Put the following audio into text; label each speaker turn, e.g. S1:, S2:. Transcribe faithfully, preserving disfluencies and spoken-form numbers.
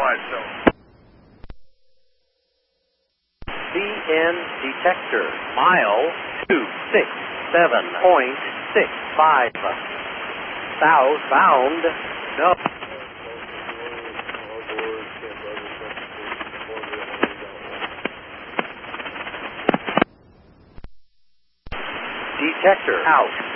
S1: wide, so.
S2: C N detector, mile two six seven point six five. Southbound, no. Detector out.